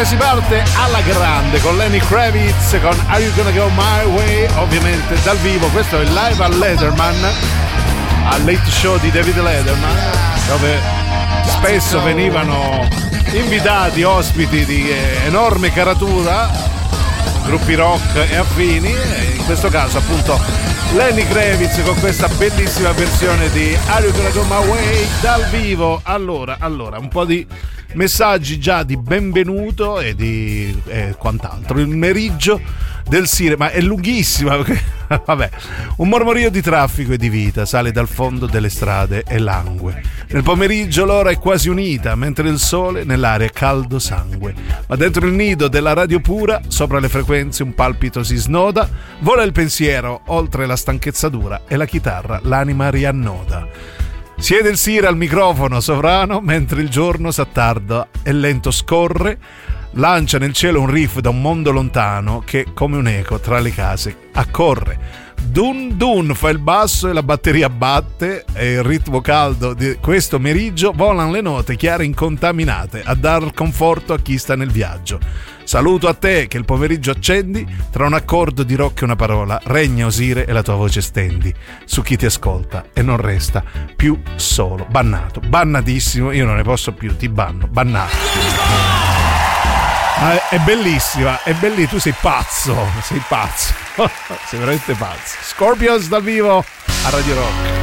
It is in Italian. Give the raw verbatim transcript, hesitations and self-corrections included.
E si parte alla grande con Lenny Kravitz con Are You Gonna Go My Way, ovviamente dal vivo. Questo è il live al Letterman, al Late Show di David Letterman, dove spesso venivano invitati ospiti di enorme caratura, gruppi rock e affini, e in questo caso appunto Lenny Kravitz con questa bellissima versione di Are You Gonna Go My Way dal vivo. Allora, allora un po' di messaggi già di benvenuto e di eh, quant'altro. Il meriggio del Sire, ma è lunghissima perché, vabbè, un mormorio di traffico e di vita sale dal fondo delle strade e langue. Nel pomeriggio l'ora è quasi unita, mentre il sole nell'aria è caldo sangue. Ma dentro il nido della radio pura, sopra le frequenze un palpito si snoda, vola il pensiero oltre la stanchezza dura e la chitarra l'anima riannoda. Siede il Sire al microfono sovrano mentre il giorno s'attarda e lento scorre, lancia nel cielo un riff da un mondo lontano che come un eco tra le case accorre. Dun dun fa il basso e la batteria batte e il ritmo caldo di questo meriggio volano le note chiare incontaminate a dar conforto a chi sta nel viaggio. Saluto a te che il pomeriggio accendi, tra un accordo di rock e una parola regna Osire e la tua voce stendi su chi ti ascolta e non resta più solo. Bannato, bannatissimo, io non ne posso più, ti banno, bannato. Ah, è bellissima, è bellissima, tu sei pazzo, sei pazzo, sei veramente pazzo. Scorpions dal vivo a Radio Rock.